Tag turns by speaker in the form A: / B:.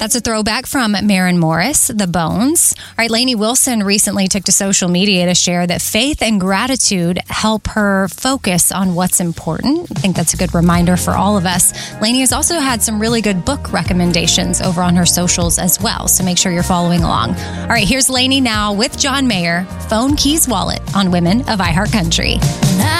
A: That's a throwback from Maren Morris, The Bones. All right, Lainey Wilson recently took to social media to share that faith and gratitude help her focus on what's important. I think that's a good reminder for all of us. Lainey has also had some really good book recommendations over on her socials as well, so make sure you're following along. All right, here's Lainey now with John Mayer, Phone Keys Wallet on Women of iHeartCountry.